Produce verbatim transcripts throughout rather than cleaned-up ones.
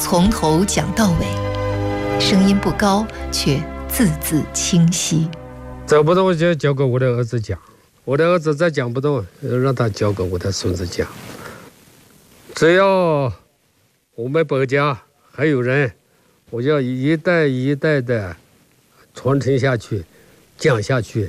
从头讲到尾，声音不高，却字字清晰。 走不动就交给我的儿子讲，我的儿子再讲不动，让他交给我的孙子讲。只要我们百家还有人，我就要一代一代的传承下去，讲下去。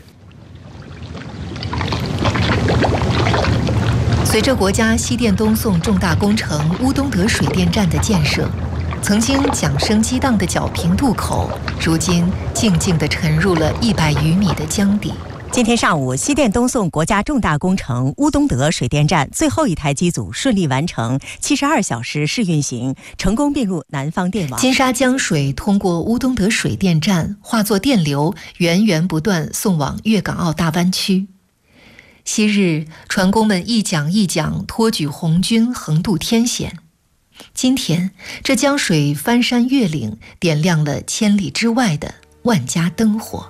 随着国家西电东送重大工程乌东德水电站的建设，曾经桨声激荡的皎平渡口，如今静静地沉入了一百余米的江底。 今天上午，西电东送国家重大工程乌东德水电站最后一台机组顺利完成七十二小时试运行，成功并入南方电网。 金沙江水通过乌东德水电站化作电流，源源不断送往粤港澳大湾区。昔日船工们一桨一桨托举红军，横渡天险。今天，这江水翻山越岭，点亮了千里之外的万家灯火。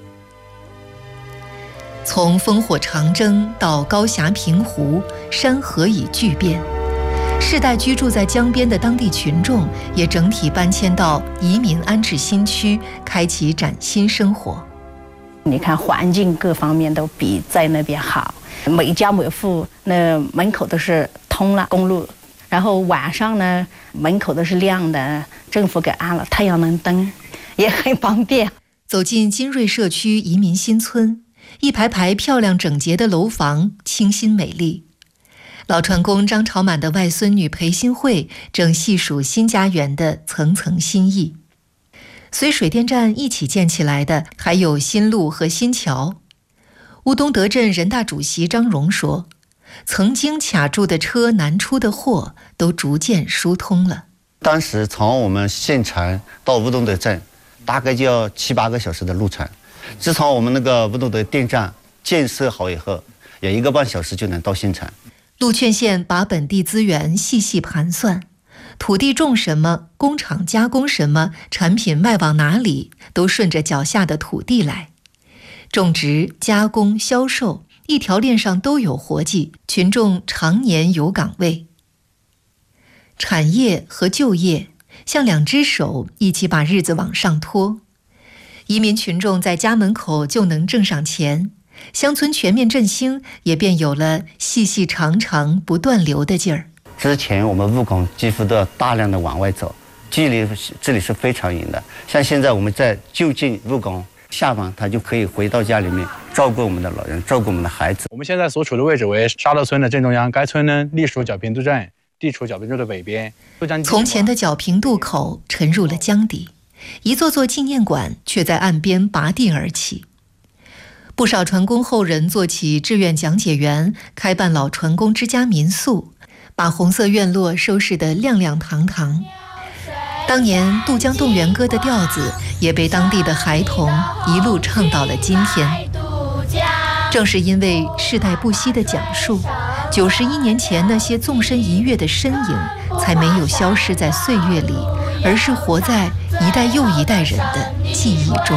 从烽火长征到高峡平湖，山河已巨变。世代居住在江边的当地群众也整体搬迁到移民安置新区，开启崭新生活。 你看环境各方面都比在那边好，每家每户那门口都是通了公路，然后晚上呢门口都是亮的，政府给安了太阳能灯，也很方便。 走进金瑞社区移民新村，一排排漂亮整洁的楼房，清新美丽。老船工张朝满的外孙女裴新慧正细数新家园的层层心意。随水电站一起建起来的还有新路和新桥。乌东德镇人大主席张荣说，曾经卡住的车难出的货都逐渐疏通了。 当时从我们县城到乌东德镇大概就要七八个小时的路程，自从我们那个乌东德电站建设好以后，有一个半小时就能到县城。 陆劝县把本地资源细细盘算，土地种什么，工厂加工什么，产品卖往哪里，都顺着脚下的土地来。种植、加工、销售，一条链上都有活计，群众常年有岗位。产业和就业像两只手，一起把日子往上拖。移民群众在家门口就能挣上钱，乡村全面振兴也便有了细细长长不断流的劲儿。 之前我们务工几乎都要大量的往外走，距离这里是非常远的。像现在我们在就近务工，下班他就可以回到家里面照顾我们的老人，照顾我们的孩子。 我们现在所处的位置为沙头村的正中央，该村呢隶属皎平渡镇，地处皎平渡的北边。 从前的皎平渡口沉入了江底，一座座纪念馆却在岸边拔地而起。不少船工后人做起志愿讲解员，开办老船工之家民宿，把红色院落收拾得亮亮堂堂。当年渡江动员歌的调子也被当地的孩童一路唱到了今天。正是因为世代不息的讲述，九十一年前那些纵身一跃的身影才没有消失在岁月里，而是活在一代又一代人的记忆中。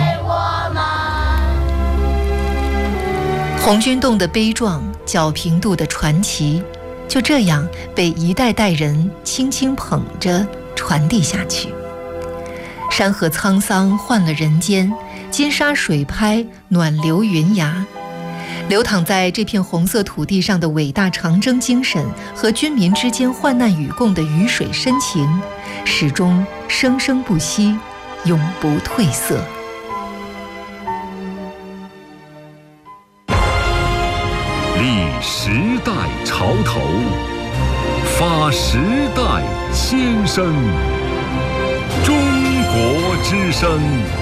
红军洞的悲壮，皎平渡的传奇，就这样被一代代人轻轻捧着传递下去。山河沧桑换了人间，金沙水拍暖流云崖。流淌在这片红色土地上的伟大长征精神和军民之间患难与共的鱼水深情，始终生生不息，永不褪色。 立时代潮头，发时代先声。中国之声。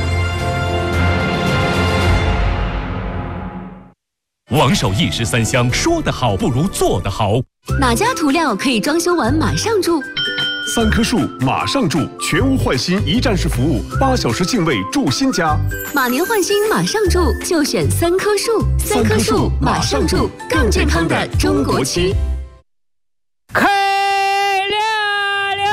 王守义十三香，说得好不如做得好。 哪家涂料可以装修完马上住？ 三棵树马上住，全屋换新一站式服务，八小时净位住新家。 马年换新马上住，就选三棵树。三棵树马上住，更健康的中国区。 开亮了！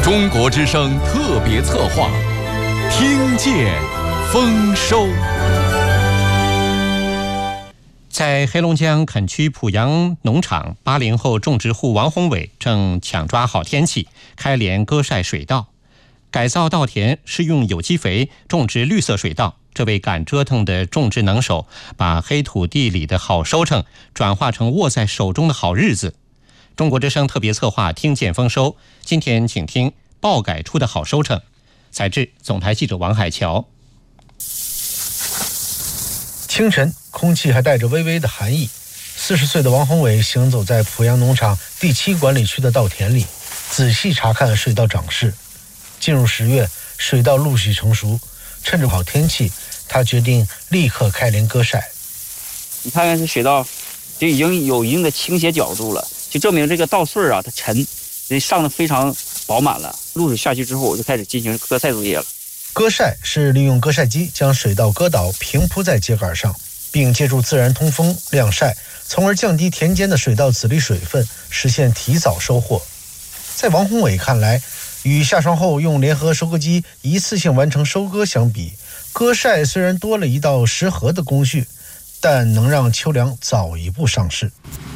中国之声特别策划，听见丰收。 在黑龙江垦区濮阳农场，八零后种植户王宏伟正抢抓好天气，开镰割晒水稻。改造稻田是用有机肥种植绿色水稻，这位敢折腾的种植能手，把黑土地里的好收成转化成握在手中的好日子。中国之声特别策划听见丰收，今天请听爆改出的好收成。采制总台记者王海桥。 清晨，空气还带着微微的寒意。四十岁的王宏伟行走在濮阳农场第七管理区的稻田里，仔细查看水稻长势。进入十月，水稻陆续成熟，趁着好天气，他决定立刻开镰割晒。 你看看这水稻，就已经有一定的倾斜角度了，就证明这个稻穗啊，它沉，上的非常饱满了。露水下去之后，我就开始进行割晒作业了。 割晒是利用割晒机将水稻割倒，平铺在秸秆上，并借助自然通风晾晒，从而降低田间的水稻籽粒水分，实现提早收获。在王宏伟看来，与下霜后用联合收割机一次性完成收割相比，割晒虽然多了一道实禾的工序，但能让秋粮早一步上市。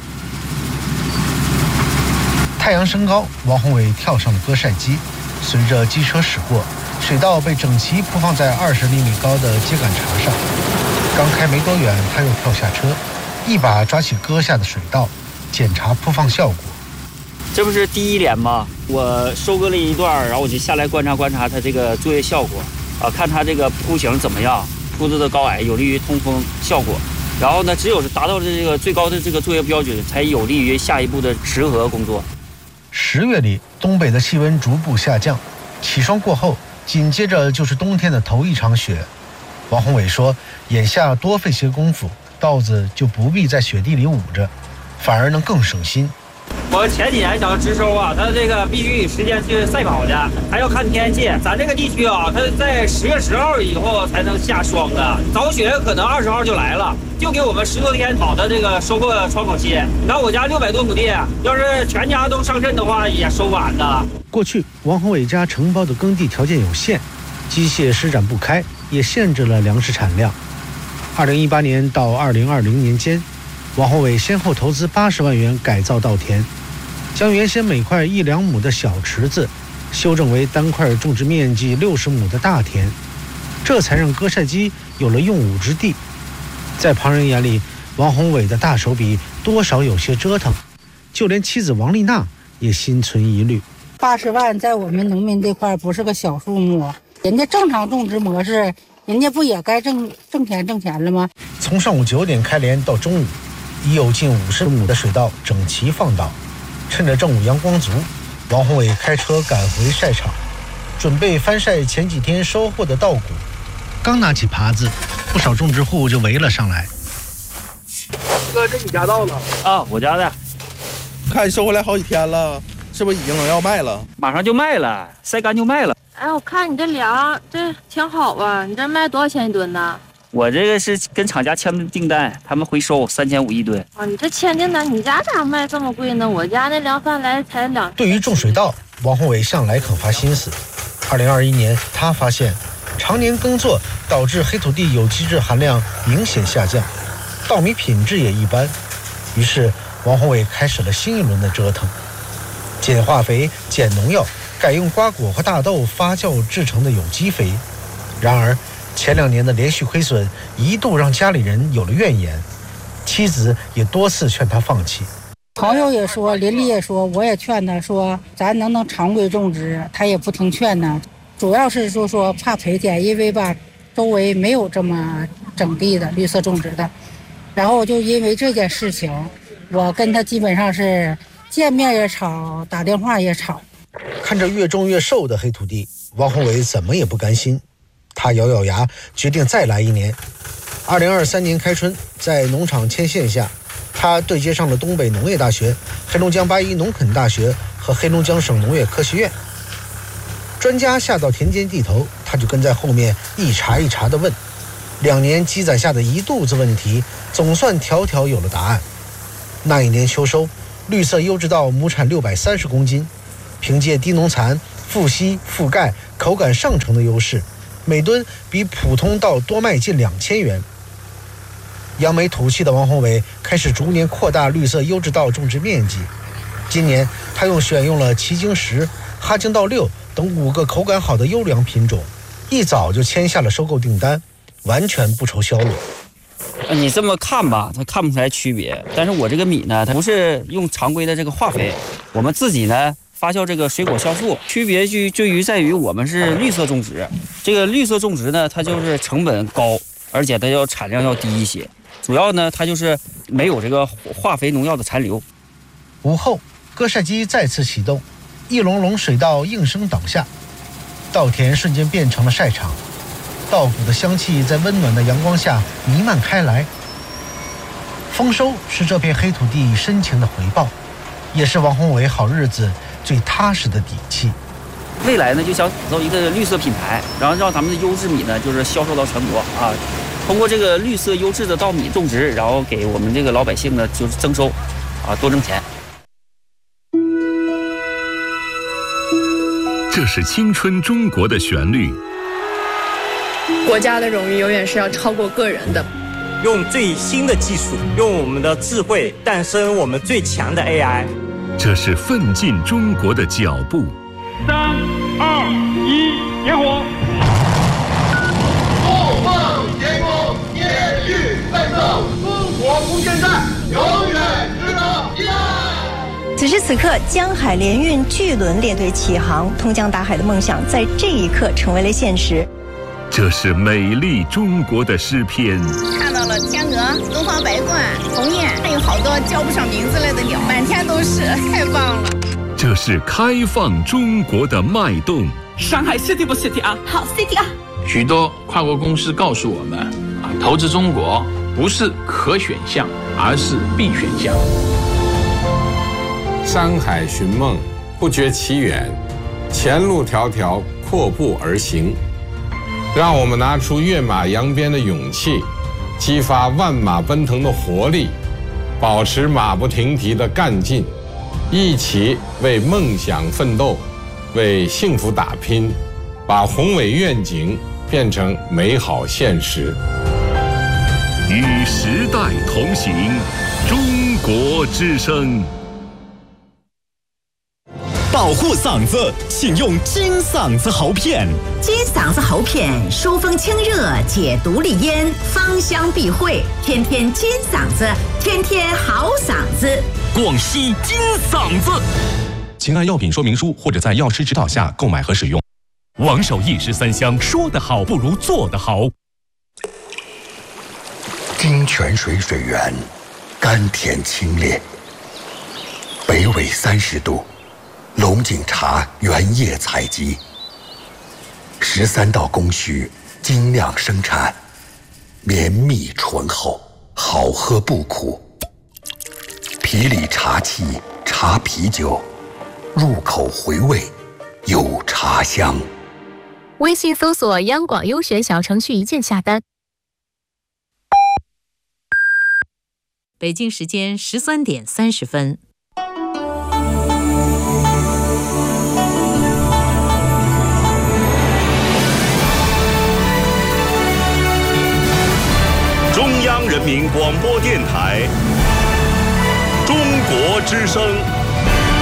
太阳升高，王宏伟跳上了割晒机，随着机车驶过，水稻被整齐铺放在二十厘米高的秸秆茬上。刚开没多远，他又跳下车，一把抓起割下的水稻，检查铺放效果。 这不是第一镰吗？我收割了一段，然后我就下来观察观察它这个作业效果，啊，看它这个铺型怎么样，铺子的高矮有利于通风效果。然后呢，只有是达到了这个最高的这个作业标准，才有利于下一步的实禾工作。 十月里，东北的气温逐步下降，起霜过后，紧接着就是冬天的头一场雪。王宏伟说，眼下多费些功夫，稻子就不必在雪地里捂着，反而能更省心。 我前几年想植收啊，它这个必须有时间去赛跑的，还要看天气。咱这个地区啊，它在十月十号以后才能下霜的，早雪可能二十号就来了，就给我们十多天好的这个收获窗口期。你看我家六百多亩地，要是全家都上阵的话，也收完的。 过去王宏伟家承包的耕地条件有限，机械施展不开，也限制了粮食产量。二零一八年到二零二零年间，王宏伟先后投资八十万元改造稻田，将原先每块一两亩的小池子修正为单块种植面积六十亩的大田，这才让割晒机有了用武之地。在旁人眼里，王宏伟的大手笔多少有些折腾，就连妻子王丽娜也心存疑虑。 八十万在我们农民这块不是个小数目，人家正常种植模式，人家不也该挣挣钱挣钱了吗？ 从上午九点开镰到中午，已有近五十亩的水稻整齐放倒。趁着正午阳光足，王宏伟开车赶回晒场，准备翻晒前几天收获的稻谷。刚拿起耙子，不少种植户就围了上来。 哥，这你家稻了？ 啊，我家的。 看你收回来好几天了，是不是已经能要卖了？ 马上就卖了，晒干就卖了。 哎，我看你这粮这挺好啊，你这卖多少钱一吨呢？ 我这个是跟厂家签的订单，他们回收三千五一吨。 啊，你这签订单，你家咋卖这么贵呢？我家那粮贩来才两。 对于种水稻，王宏伟向来肯花心思。二零二一年，他发现常年耕作导致黑土地有机质含量明显下降，稻米品质也一般。于是，王宏伟开始了新一轮的折腾，减化肥、减农药，改用瓜果和大豆发酵制成的有机肥。然而，前两年的连续亏损一度让家里人有了怨言，妻子也多次劝他放弃。 朋友也说，邻里也说，我也劝他说，咱能不能常规种植，他也不听劝呢。主要是说说怕赔钱，因为吧，周围没有这么整地的绿色种植的。然后就因为这件事情，我跟他基本上是见面也吵，打电话也吵。 看着越种越瘦的黑土地，王宏伟怎么也不甘心。他咬咬牙，决定再来一年。二零二三年开春，在农场牵线下，他对接上了东北农业大学、黑龙江八一农垦大学和黑龙江省农业科学院。专家下到田间地头，他就跟在后面一茬一茬地问。两年积攒下的一肚子问题，总算条条有了答案。那一年秋收，绿色优质稻亩产六百三十公斤，凭借低农残、 富硒、富钙、口感上乘的优势，每吨比普通稻多卖近两千元。扬眉吐气的王宏伟开始逐年扩大绿色优质稻种植面积。今年，他用选用了奇经十、哈京稻六等五个口感好的优良品种，一早就签下了收购订单，完全不愁销路。 你这么看吧，它看不出来区别。但是我这个米呢，它不是用常规的这个化肥，我们自己呢发酵这个水果酵素，区别就就于在于我们是绿色种植。这个绿色种植呢，它就是成本高，而且它要产量要低一些。主要呢，它就是没有这个化肥农药的残留。 午后，割晒机再次启动，一笼笼水稻应声倒下，稻田瞬间变成了晒场。稻谷的香气在温暖的阳光下弥漫开来。丰收是这片黑土地深情的回报，也是王宏伟好日子最踏实的底气。 未来呢，就想打造一个绿色品牌，然后让咱们的优质米呢，就是销售到全国啊。通过这个绿色优质的稻米种植，然后给我们这个老百姓呢，就是增收，啊，多挣钱。 这是青春中国的旋律。 国家的荣誉永远是要超过个人的。 用最新的技术，用我们的智慧诞生我们最强的 A I。 这是奋进中国的脚步。 三二一，点火！ 怒放天空，烈日奋斗，中国不现在，永远值得依赖。 此时此刻，江海联运巨轮列队起航，通江达海的梦想在这一刻成为了现实。 这是美丽中国的诗篇。 看到了天鹅、东方白鹳、鸿雁，还有好多叫不上名字来的鸟，满天都是，太棒了。 这是开放中国的脉动。 上海 City 不 City 啊？ 好 City 啊！ 许多跨国公司告诉我们，啊，投资中国不是可选项，而是必选项。 山海寻梦，不觉其远，前路迢迢，阔步而行。让我们拿出跃马扬鞭的勇气，激发万马奔腾的活力，保持马不停蹄的干劲，一起为梦想奋斗，为幸福打拼，把宏伟愿景变成美好现实。 与时代同行，中国之声。 保护嗓子，请用金嗓子喉片。 金嗓子喉片，疏风清热，解毒利咽，芳香避秽，天天金嗓子，天天好嗓子。 广西金嗓子，请按药品说明书或者在药师指导下购买和使用。王守义十三香，说得好不如做得好。 金泉水水源，甘甜清冽，北纬三十度。龙井茶原叶采集，十三道工序精酿生产，绵密醇厚，好喝不苦。皮里茶气，茶啤酒，入口回味，有茶香。 微信搜索央广优选小程序一键下单。 北京时间十三点三十分。 中央人民广播电台，中国之声。